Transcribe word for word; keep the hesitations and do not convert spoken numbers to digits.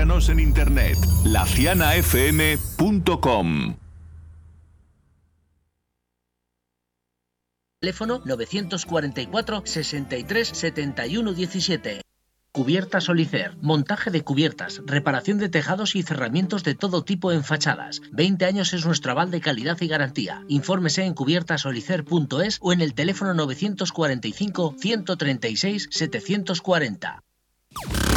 Búscanos en internet, la ciana f m punto com. Teléfono novecientos cuarenta y cuatro, sesenta y tres, setenta y uno diecisiete. Cubiertas Olicer, montaje de cubiertas, reparación de tejados y cerramientos de todo tipo en fachadas. veinte años es nuestro aval de calidad y garantía. Infórmese en cubiertas olicer punto es o en el teléfono novecientos cuarenta y cinco, ciento treinta y seis, setecientos cuarenta.